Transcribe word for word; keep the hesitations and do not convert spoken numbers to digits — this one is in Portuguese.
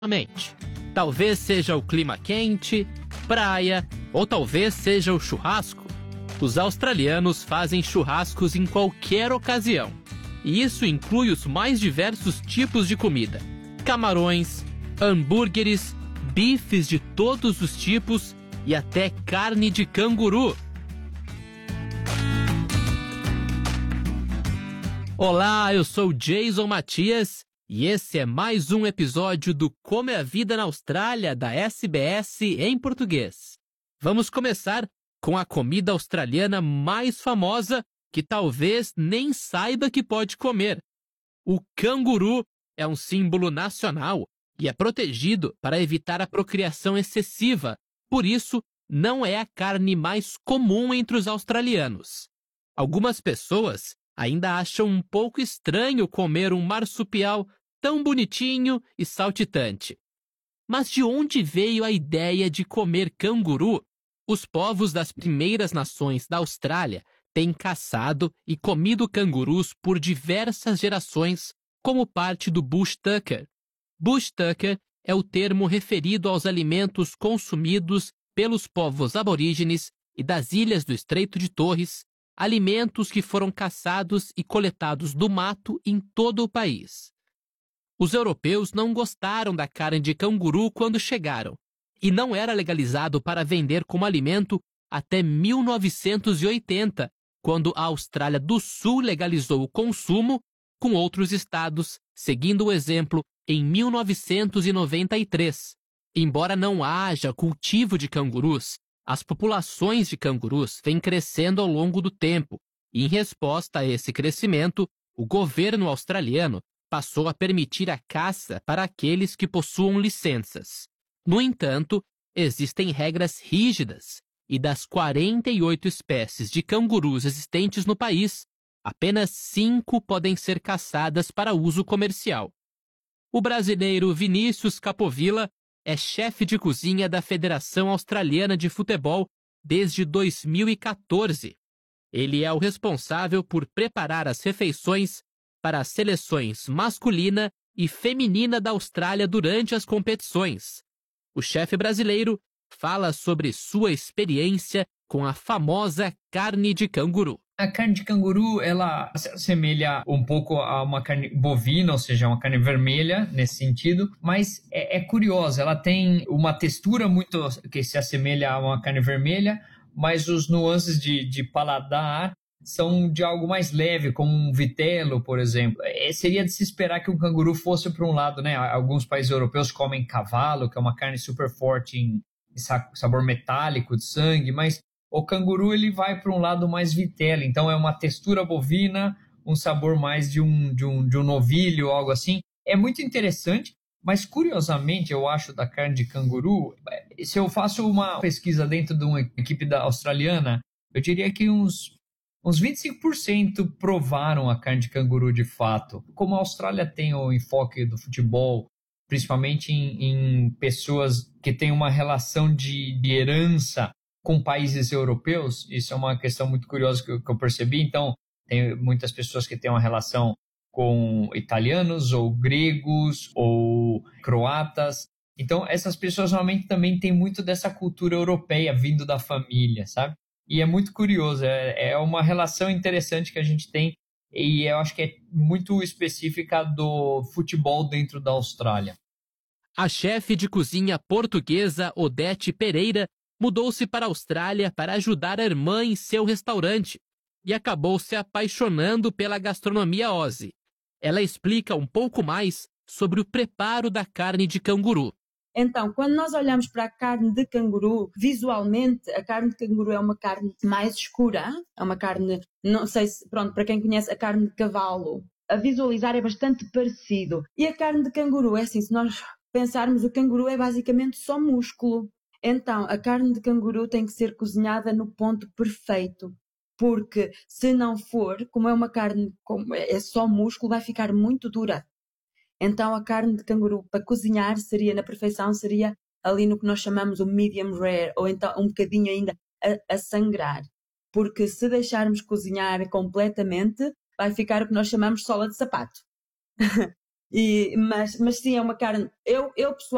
Mente. Talvez seja o clima quente, praia ou talvez seja o churrasco. Os australianos fazem churrascos em qualquer ocasião. E isso inclui os mais diversos tipos de comida. Camarões, hambúrgueres, bifes de todos os tipos e até carne de canguru. Olá, eu sou Jason Matias e esse é mais um episódio do Como é a Vida na Austrália da S B S em português. Vamos começar com a comida australiana mais famosa que talvez nem saiba que pode comer. O canguru é um símbolo nacional e é protegido para evitar a procriação excessiva, por isso não é a carne mais comum entre os australianos. Algumas pessoas ainda acham um pouco estranho comer um marsupial tão bonitinho e saltitante. Mas de onde veio a ideia de comer canguru? Os povos das primeiras nações da Austrália têm caçado e comido cangurus por diversas gerações como parte do bush tucker. Bush tucker é o termo referido aos alimentos consumidos pelos povos aborígenes e das ilhas do Estreito de Torres, alimentos que foram caçados e coletados do mato em todo o país. Os europeus não gostaram da carne de canguru quando chegaram, e não era legalizado para vender como alimento até mil novecentos e oitenta, quando a Austrália do Sul legalizou o consumo, com outros estados seguindo o exemplo em mil novecentos e noventa e três. Embora não haja cultivo de cangurus, as populações de cangurus vêm crescendo ao longo do tempo, e em resposta a esse crescimento, o governo australiano passou a permitir a caça para aqueles que possuam licenças. No entanto, existem regras rígidas, e das quarenta e oito espécies de cangurus existentes no país, apenas cinco podem ser caçadas para uso comercial. O brasileiro Vinícius Capovilla é chefe de cozinha da Federação Australiana de Futebol desde dois mil e quatorze. Ele é o responsável por preparar as refeições para as seleções masculina e feminina da Austrália durante as competições. O chefe brasileiro fala sobre sua experiência com a famosa carne de canguru. A carne de canguru, ela se assemelha um pouco a uma carne bovina, ou seja, uma carne vermelha nesse sentido, mas é, é curiosa, ela tem uma textura muito que se assemelha a uma carne vermelha, mas os nuances de, de paladar são de algo mais leve, como um vitelo, por exemplo. É, seria de se esperar que um canguru fosse para um lado, né? Alguns países europeus comem cavalo, que é uma carne super forte em sabor metálico de sangue, mas o canguru ele vai para um lado mais vitelo, então é uma textura bovina, um sabor mais de um, de um, de um novilho, algo assim. É muito interessante, mas curiosamente eu acho da carne de canguru, se eu faço uma pesquisa dentro de uma equipe da australiana, eu diria que uns, uns vinte e cinco por cento provaram a carne de canguru de fato. Como a Austrália tem o enfoque do futebol, principalmente em, em pessoas que têm uma relação de, de herança com países europeus, isso é uma questão muito curiosa que eu, que eu percebi. Então, tem muitas pessoas que têm uma relação com italianos, ou gregos, ou croatas. Então, essas pessoas normalmente também têm muito dessa cultura europeia vindo da família, sabe? E é muito curioso, é, é uma relação interessante que a gente tem, e eu acho que é muito específica do futebol dentro da Austrália. A chefe de cozinha portuguesa Odete Pereira mudou-se para a Austrália para ajudar a irmã em seu restaurante e acabou se apaixonando pela gastronomia Aussie. Ela explica um pouco mais sobre o preparo da carne de canguru. Então, quando nós olhamos para a carne de canguru, visualmente a carne de canguru é uma carne mais escura, é uma carne, não sei se, pronto, para quem conhece a carne de cavalo, a visualizar é bastante parecido. E a carne de canguru é assim, se nós pensarmos, o canguru é basicamente só músculo. Então, a carne de canguru tem que ser cozinhada no ponto perfeito, porque se não for, como é uma carne, como é só músculo, vai ficar muito dura. Então, a carne de canguru para cozinhar seria, na perfeição, seria ali no que nós chamamos o medium rare, ou então um bocadinho ainda a, a sangrar. Porque se deixarmos cozinhar completamente, vai ficar o que nós chamamos sola de sapato. e, mas, mas sim, é uma carne, eu, eu pessoalmente,